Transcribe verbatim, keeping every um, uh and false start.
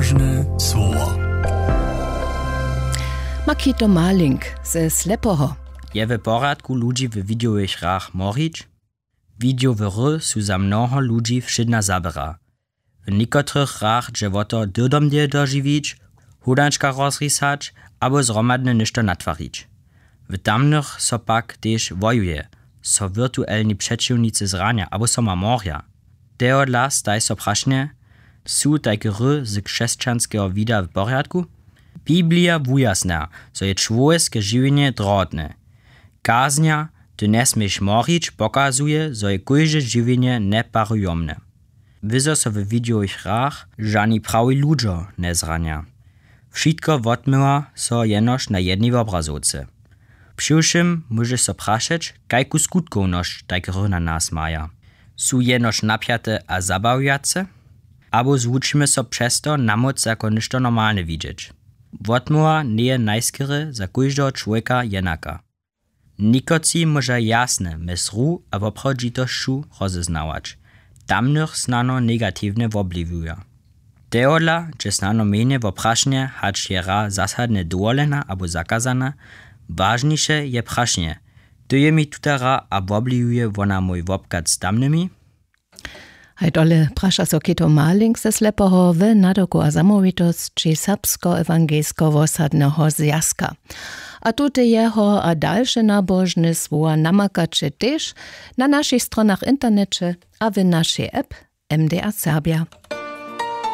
Nabożne słowa. Makito Malink ze Slepoho. Je w poradku ludzi w widiowych hrach morić? Widiowe ry su za mnoho ludzi wszydna zabera. W niekotrych hrach dżewoto dydomdie dożywić, hudaczka rozrysać, albo zromadne ništo natwarić. W tamnych so pak też wojuje, so wirtuelni przeciwnicy zrania, albo so ma morja. Teodla staj so prašne, su tajke ry z chrześcijańskiego vida w porядku? Biblia wujasna, so je człowieskie żywienie drotne. Kaznia, ty nie smiesz morić, pokazuje, so je kujże żywienie neparujomne. Wyzo so w widiowych hrach żani prawi ludzie nie zrania. Wszystko wotmyła so jenoż na jednej obrazovce. Přiwšim może so prašeć, kajku skutkovność tajke ry na nas maja. Su jenož napjate a zabawiace? Abo zvučimy so přesto na moc jako ništo normalne widzieć. Wotmuła nie je najskere za kujždého człowieka jenaka. Nikoci może jasne mesru a woprawdźitošću rozeznawać. Tamnych snano negatywne wobliwuja. Teodla, że snano mene woprašnie hacz je ra zasadne dovolena abo zakazana, ważniejsze je prašnie. To je mi tutara a wobliwuje wona mój wopkat z tamnymi? Hej dole praša so Kito Malink ze Slepoho w nadoku a zamovitos či serbsko-ewangelsko-wosadneho zjazka. A tute jeho a dalsze nabożne słowa namakacie też na naszych stronach internecie a w naszej app M D A Serbia.